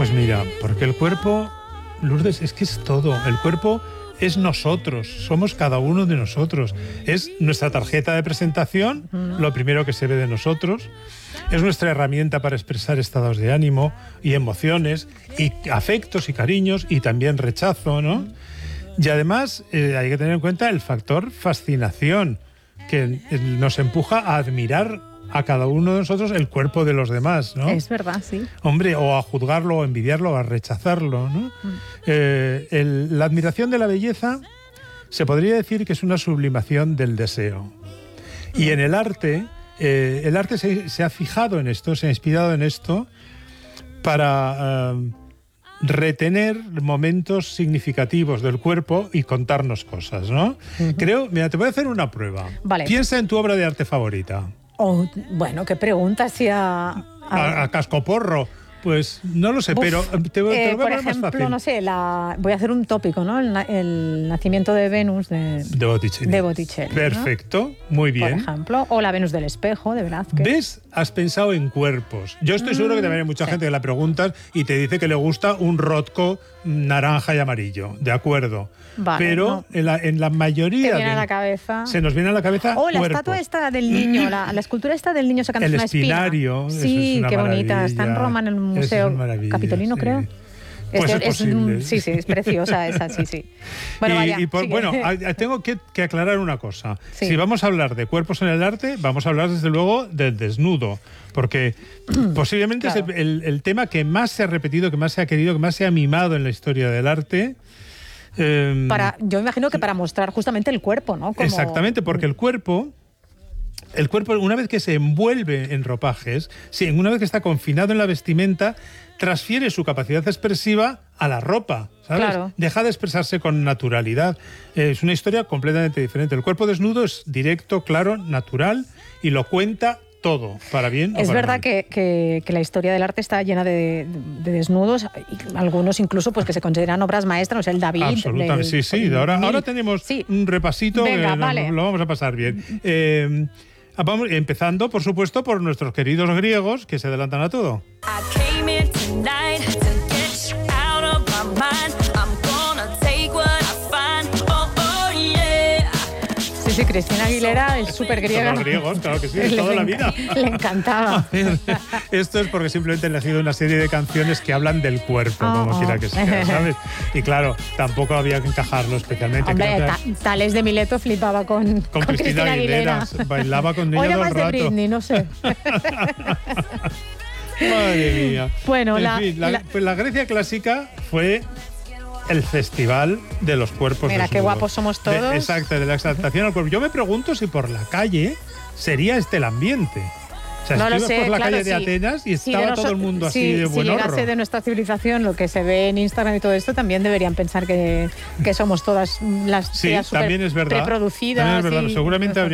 Pues mira, porque el cuerpo, Lourdes, es que es todo. El cuerpo es nosotros, somos cada uno de nosotros. Es nuestra tarjeta de presentación, lo primero que se ve de nosotros. Es nuestra herramienta para expresar estados de ánimo y emociones, y afectos y cariños, y también rechazo, ¿no? Y además hay que tener en cuenta el factor fascinación, que nos empuja a admirar a cada uno de nosotros el cuerpo de los demás, ¿no? Es verdad, sí. Hombre, o a juzgarlo, o a envidiarlo, o a rechazarlo, ¿no? La admiración de la belleza se podría decir que es una sublimación del deseo. Y en el arte se ha fijado en esto, se ha inspirado en esto para retener momentos significativos del cuerpo y contarnos cosas, ¿no? Creo, mira, te voy a hacer una prueba. Vale. Piensa en tu obra de arte favorita. Oh, bueno, qué pregunta si A cascoporro. Pues no lo sé, pero te voy a por poner más ejemplo, fácil. no sé, voy a hacer un tópico, ¿no? El nacimiento de Venus de Botticelli. Perfecto, muy bien. Por ejemplo, o la Venus del espejo de Velázquez. ¿Ves? Has pensado en cuerpos. Yo estoy seguro que también hay mucha gente que la preguntas y te dice que le gusta un Rothko naranja y amarillo. De acuerdo. Vale, pero no. en la mayoría... Te viene a la cabeza. Se nos viene a la cabeza la cuerpos. estatua esta del niño, la escultura esta del niño sacando una espina. El espinario. Sí, es qué bonita. maravilla. Está en Roma, en el Museo Capitolino, sí. Creo. Pues es posible. Sí, es preciosa esa, sí. Bueno, tengo que aclarar una cosa. Sí. Si vamos a hablar de cuerpos en el arte, vamos a hablar desde luego del desnudo, porque posiblemente es el tema que más se ha repetido, que más se ha querido, que más se ha mimado en la historia del arte. Yo imagino que para mostrar justamente el cuerpo, ¿no? Exactamente, porque el cuerpo, una vez que se envuelve en ropajes, una vez que está confinado en la vestimenta, transfiere su capacidad expresiva a la ropa, ¿sabes? Claro. Deja de expresarse con naturalidad. Es una historia completamente diferente. El cuerpo desnudo es directo, claro, natural y lo cuenta todo, para bien o para Es verdad mal. que la historia del arte está llena de desnudos, y algunos incluso pues que se consideran obras maestras, o sea, el David. Absolutamente, sí. Ahora tenemos un repasito. Venga, vale. Lo vamos a pasar bien. Vamos empezando, por supuesto, por nuestros queridos griegos, que se adelantan a todo. Sí, Cristina Aguilera es súper griega. Los griegos, claro que sí, de toda la vida. Le encantaba. Esto es porque simplemente han elegido una serie de canciones que hablan del cuerpo, como quiera que sea, ¿sabes? Y claro, tampoco había que encajarlo especiamente. Hombre, Tales de Mileto flipaba con Cristina Aguilera. Bailaba con ella o era todo más el rato. de Britney, no sé. Madre mía. Bueno, pues la Grecia clásica fue el festival de los cuerpos Mira, desnudos. qué guapos somos todos. Exacto, de la exaltación al cuerpo. Yo me pregunto si por la calle sería el ambiente. O sea, no si lo ibas sé, por la calle de sí. Atenas y estaba todo el mundo así de buen Si llegase horro. de nuestra civilización lo que se ve en Instagram y todo esto, también deberían pensar que somos todas las sí, también es verdad. preproducidas. También es verdad. Seguramente habría